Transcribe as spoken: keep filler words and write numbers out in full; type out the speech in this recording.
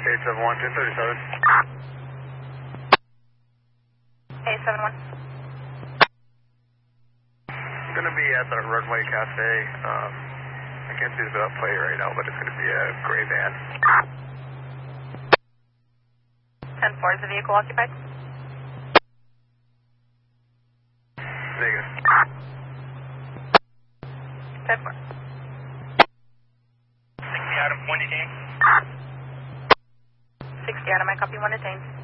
eight seven one, two thirty-seven. eight seven one. I'm going to be at the Runway Cafe. Um, I can't see the bill plate right now, but it's going to be a gray van. ten four, is the vehicle occupied? Negative. ten four. sixty Adam, one detained. sixty Adam, I copy, one detained.